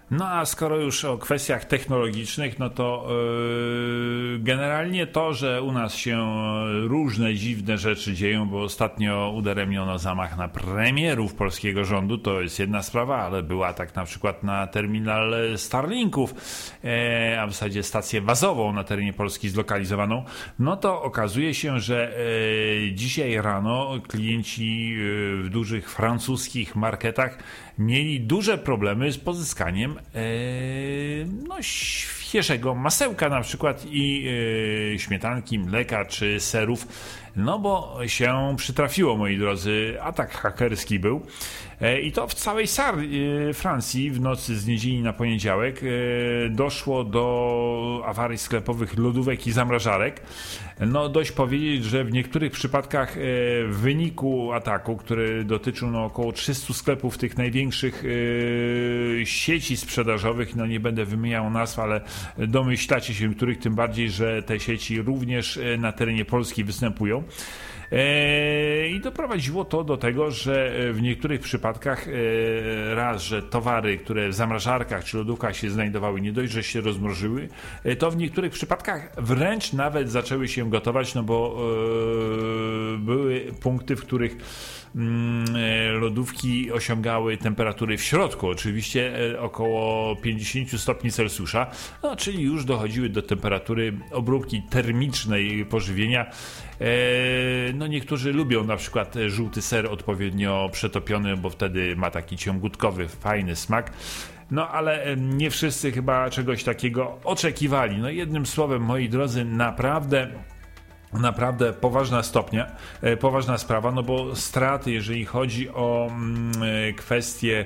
No a skoro już o kwestiach technologicznych, no to generalnie to, że u nas się różne dziwne rzeczy dzieją, bo ostatnio udaremniono zamach na premierów polskiego rządu, to jest jedna sprawa, ale był atak na przykład na terminal Starlinków, a w zasadzie stację bazową na terenie Polski zlokalizowaną, no to okazuje się, że dzisiaj rano klienci w dużych francuskich marketach mieli duże problemy z pozyskaniem świeżego masełka na przykład i śmietanki, mleka czy serów, no bo się przytrafiło, moi drodzy, atak hakerski był. I to w całej Francji w nocy z niedzieli na poniedziałek doszło do awarii sklepowych lodówek i zamrażarek. No dość powiedzieć, że w niektórych przypadkach w wyniku ataku, który dotyczył około 300 sklepów tych największych sieci sprzedażowych, no nie będę wymieniał nazw, ale domyślacie się których, tym bardziej, że te sieci również na terenie Polski występują. I doprowadziło to do tego, że w niektórych przypadkach raz, że towary, które w zamrażarkach czy lodówkach się znajdowały, nie dość, że się rozmrożyły, to w niektórych przypadkach wręcz nawet zaczęły się gotować, no bo były punkty, w których lodówki osiągały temperatury w środku, oczywiście około 50 stopni Celsjusza, no, czyli już dochodziły do temperatury obróbki termicznej pożywienia. No niektórzy lubią na przykład żółty ser odpowiednio przetopiony, bo wtedy ma taki ciągutkowy, fajny smak. No ale nie wszyscy chyba czegoś takiego oczekiwali. No jednym słowem, moi drodzy, naprawdę poważna sprawa, no bo straty, jeżeli chodzi o kwestie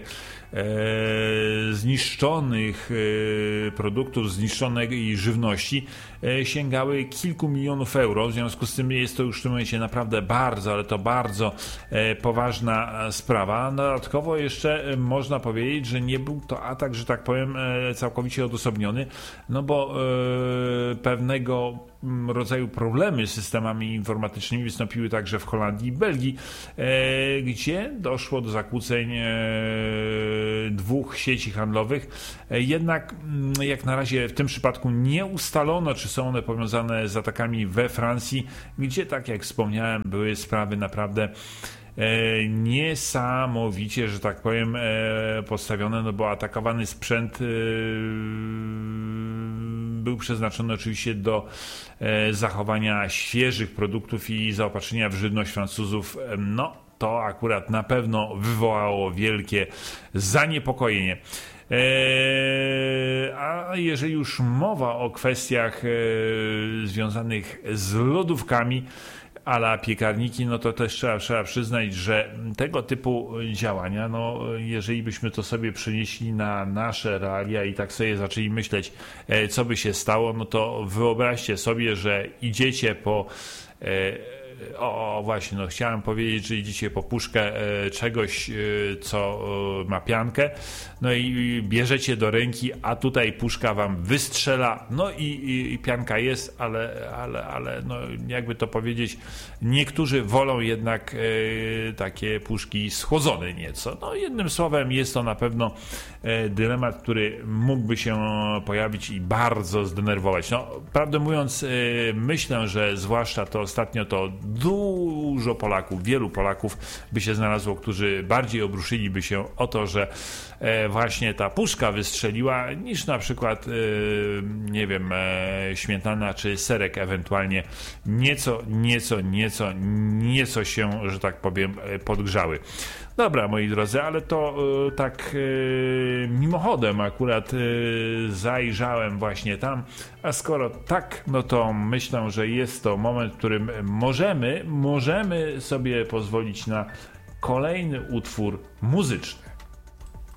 zniszczonych produktów, zniszczonej żywności sięgały kilku milionów euro. W związku z tym jest to już w tym momencie naprawdę bardzo, ale to bardzo poważna sprawa. Dodatkowo jeszcze można powiedzieć, że nie był to atak, że tak powiem, całkowicie odosobniony, no bo pewnego rodzaju problemy z systemami informatycznymi wystąpiły także w Holandii i Belgii, gdzie doszło do zakłóceń dwóch sieci handlowych. Jednak jak na razie w tym przypadku nie ustalono, czy są one powiązane z atakami we Francji, gdzie, tak jak wspomniałem, były sprawy naprawdę niesamowicie, że tak powiem, postawione, no bo atakowany sprzęt był przeznaczony oczywiście do zachowania świeżych produktów i zaopatrzenia w żywność Francuzów. No to akurat na pewno wywołało wielkie zaniepokojenie. A jeżeli już mowa o kwestiach związanych z lodówkami a la piekarniki, no to też trzeba przyznać, że tego typu działania, no jeżeli byśmy to sobie przenieśli na nasze realia i tak sobie zaczęli myśleć, co by się stało, no to wyobraźcie sobie, że idziecie po właśnie, no chciałem powiedzieć, że idziecie po puszkę czegoś, co ma piankę, no i bierzecie do ręki, a tutaj puszka wam wystrzela, no i pianka jest, ale no jakby to powiedzieć, niektórzy wolą jednak takie puszki schłodzone nieco. No jednym słowem jest to na pewno dylemat, który mógłby się pojawić i bardzo zdenerwować. No prawdę mówiąc, myślę, że zwłaszcza to ostatnio to dużo Polaków, wielu Polaków by się znalazło, którzy bardziej obruszyliby się o to, że właśnie ta puszka wystrzeliła, niż na przykład śmietana czy serek ewentualnie nieco się, że tak powiem, podgrzały. Dobra, moi drodzy, ale to tak mimochodem akurat zajrzałem właśnie tam, a skoro tak, no to myślę, że jest to moment, w którym możemy sobie pozwolić na kolejny utwór muzyczny.